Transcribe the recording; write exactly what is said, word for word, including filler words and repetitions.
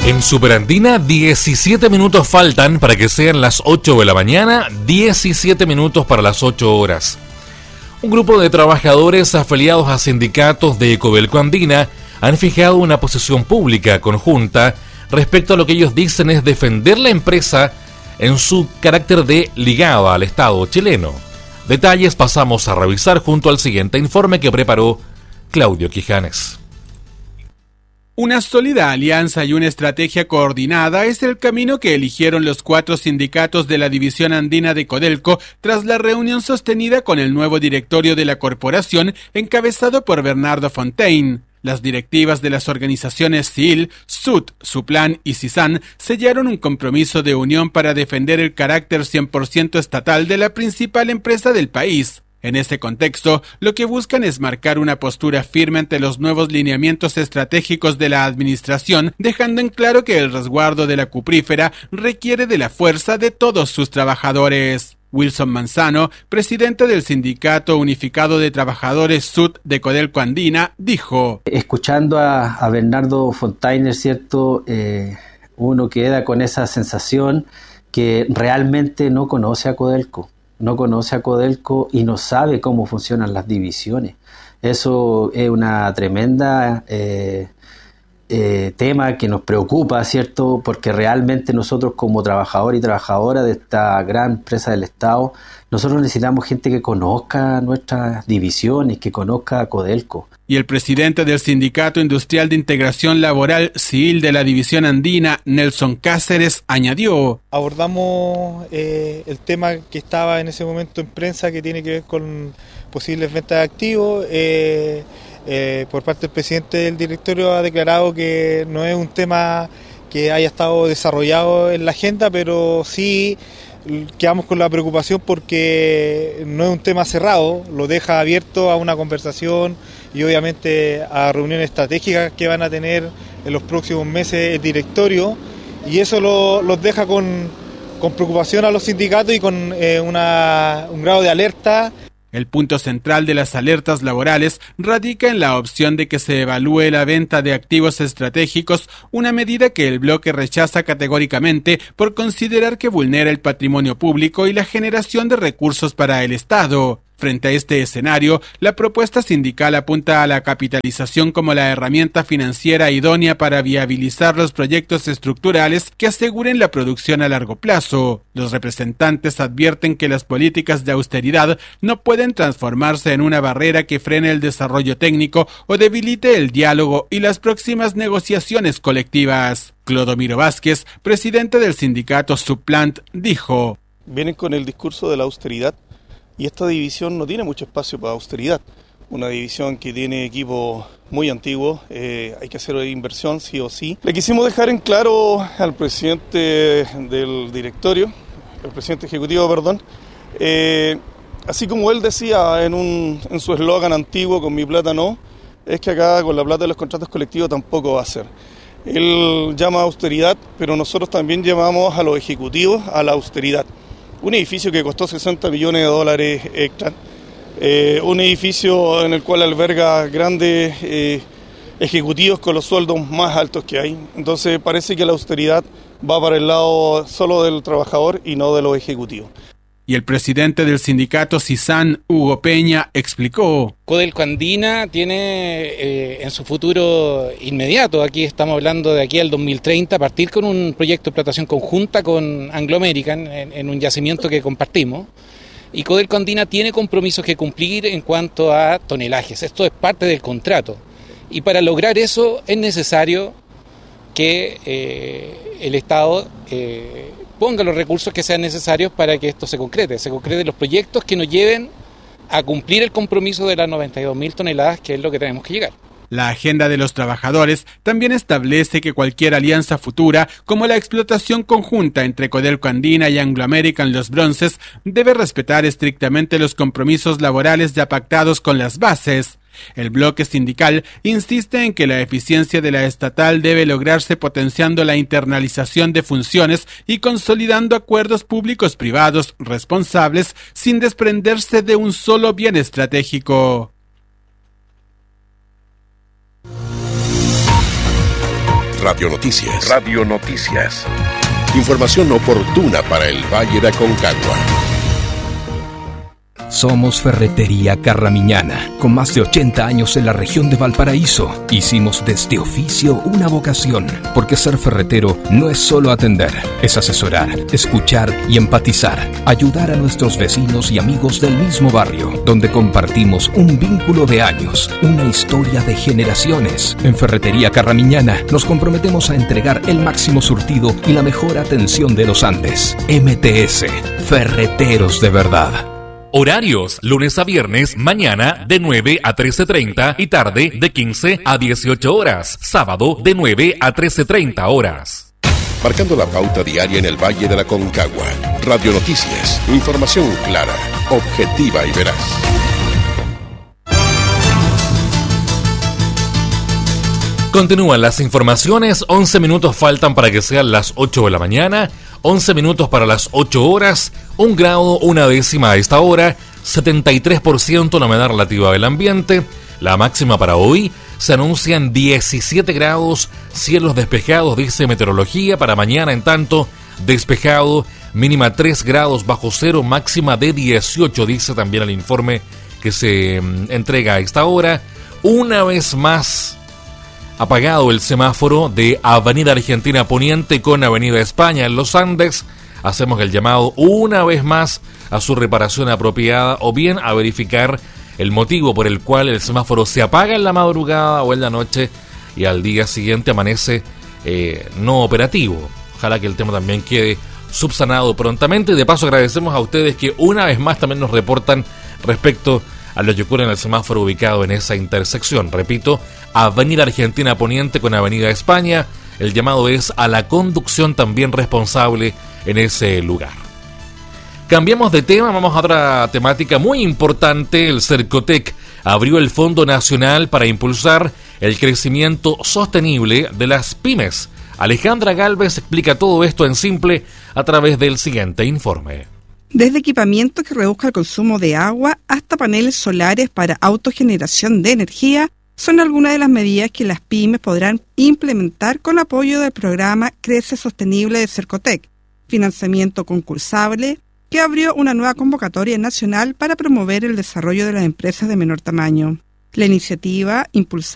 En Superandina, diecisiete minutos faltan para que sean las ocho de la mañana, diecisiete minutos para las ocho horas. Un grupo de trabajadores afiliados a sindicatos de Codelco Andina han fijado una posición pública conjunta respecto a lo que ellos dicen es defender la empresa en su carácter de ligada al Estado chileno. Detalles pasamos a revisar junto al siguiente informe que preparó Claudio Quijanes. Una sólida alianza y una estrategia coordinada es el camino que eligieron los cuatro sindicatos de la división andina de Codelco tras la reunión sostenida con el nuevo directorio de la corporación encabezado por Bernardo Fontaine. Las directivas de las organizaciones C I L, S U T, Suplan y CISAN sellaron un compromiso de unión para defender el carácter cien por ciento estatal de la principal empresa del país. En este contexto, lo que buscan es marcar una postura firme ante los nuevos lineamientos estratégicos de la administración, dejando en claro que el resguardo de la cuprífera requiere de la fuerza de todos sus trabajadores. Wilson Manzano, presidente del Sindicato Unificado de Trabajadores S U T de Codelco Andina, dijo: Escuchando a, a Bernardo Fontaine, ¿cierto? Eh, uno queda con esa sensación que realmente no conoce a Codelco. No conoce a Codelco y no sabe cómo funcionan las divisiones. Eso es una tremenda eh, eh, tema que nos preocupa, ¿cierto? Porque realmente nosotros como trabajadores y trabajadoras de esta gran empresa del Estado, nosotros necesitamos gente que conozca nuestras divisiones, que conozca a Codelco. Y el presidente del Sindicato Industrial de Integración Laboral C I L de la División Andina, Nelson Cáceres, añadió: Abordamos eh, el tema que estaba en ese momento en prensa, que tiene que ver con posibles ventas de activos. Eh, eh, por parte del presidente del directorio ha declarado que no es un tema que haya estado desarrollado en la agenda, pero sí quedamos con la preocupación porque no es un tema cerrado, lo deja abierto a una conversación y obviamente a reuniones estratégicas que van a tener en los próximos meses el directorio, y eso lo, los deja con, con preocupación a los sindicatos y con eh, una, un grado de alerta. El punto central de las alertas laborales radica en la opción de que se evalúe la venta de activos estratégicos, una medida que el bloque rechaza categóricamente por considerar que vulnera el patrimonio público y la generación de recursos para el Estado. Frente a este escenario, la propuesta sindical apunta a la capitalización como la herramienta financiera idónea para viabilizar los proyectos estructurales que aseguren la producción a largo plazo. Los representantes advierten que las políticas de austeridad no pueden transformarse en una barrera que frene el desarrollo técnico o debilite el diálogo y las próximas negociaciones colectivas. Clodomiro Vázquez, presidente del sindicato Suplant, dijo: Vienen con el discurso de la austeridad. Y esta división no tiene mucho espacio para austeridad. Una división que tiene equipos muy antiguos, eh, hay que hacer inversión sí o sí. Le quisimos dejar en claro al presidente del directorio, el presidente ejecutivo, perdón, eh, así como él decía en, un, en su eslogan antiguo, con mi plata no, es que acá con la plata de los contratos colectivos tampoco va a ser. Él llama a austeridad, pero nosotros también llamamos a los ejecutivos a la austeridad. Un edificio que costó sesenta millones de dólares extra, eh, un edificio en el cual alberga grandes eh, ejecutivos con los sueldos más altos que hay. Entonces parece que la austeridad va para el lado solo del trabajador y no de los ejecutivos. Y el presidente del sindicato CISAN, Hugo Peña, explicó: Codelco Andina tiene eh, en su futuro inmediato, aquí estamos hablando de aquí al dos mil treinta, partir con un proyecto de explotación conjunta con Anglo American en, en un yacimiento que compartimos. Y Codelco Andina tiene compromisos que cumplir en cuanto a tonelajes. Esto es parte del contrato. Y para lograr eso es necesario que eh, el Estado eh, ponga los recursos que sean necesarios para que esto se concrete. Se concreten los proyectos que nos lleven a cumplir el compromiso de las noventa y dos mil toneladas, que es lo que tenemos que llegar. La agenda de los trabajadores también establece que cualquier alianza futura, como la explotación conjunta entre Codelco Andina y Anglo American Los Bronces, debe respetar estrictamente los compromisos laborales ya pactados con las bases. El bloque sindical insiste en que la eficiencia de la estatal debe lograrse potenciando la internalización de funciones y consolidando acuerdos públicos-privados responsables sin desprenderse de un solo bien estratégico. Radio Noticias. Radio Noticias. Información oportuna para el Valle de Aconcagua. Somos Ferretería Carramiñana, con más de ochenta años en la región de Valparaíso. Hicimos de este oficio una vocación, porque ser ferretero no es solo atender, es asesorar, escuchar y empatizar, ayudar a nuestros vecinos y amigos del mismo barrio, donde compartimos un vínculo de años, una historia de generaciones. En Ferretería Carramiñana nos comprometemos a entregar el máximo surtido y la mejor atención de los Andes. M T S, Ferreteros de verdad. Horarios, lunes a viernes, mañana de nueve a trece treinta y tarde de quince a dieciocho horas. Sábado de nueve a trece treinta horas. Marcando la pauta diaria en el Valle de la Aconcagua. Radio Noticias. Información clara, objetiva y veraz. Continúan las informaciones, once minutos faltan para que sean las ocho de la mañana, once minutos para las ocho horas, un grado, una décima a esta hora, setenta y tres por ciento la humedad relativa del ambiente. La máxima para hoy se anuncian diecisiete grados, cielos despejados, dice meteorología. Para mañana, en tanto, despejado, mínima tres grados bajo cero, máxima de dieciocho, dice también el informe que se mm, entrega a esta hora. Una vez más apagado el semáforo de Avenida Argentina Poniente con Avenida España en los Andes. Hacemos el llamado una vez más a su reparación apropiada o bien a verificar el motivo por el cual el semáforo se apaga en la madrugada o en la noche y al día siguiente amanece eh, no operativo. Ojalá que el tema también quede subsanado prontamente. De paso agradecemos a ustedes que una vez más también nos reportan respecto a lo que ocurre en el semáforo ubicado en esa intersección. Repito, Avenida Argentina Poniente con Avenida España. El llamado es a la conducción también responsable en ese lugar. Cambiamos de tema, vamos a otra temática muy importante. El Cercotec abrió el Fondo Nacional para impulsar el crecimiento sostenible de las pymes. Alejandra Galvez explica todo esto en simple a través del siguiente informe. Desde equipamiento que reduzca el consumo de agua hasta paneles solares para autogeneración de energía, son algunas de las medidas que las pymes podrán implementar con apoyo del programa Crece Sostenible de Cercotec, financiamiento concursable, que abrió una nueva convocatoria nacional para promover el desarrollo de las empresas de menor tamaño. La iniciativa, impulsada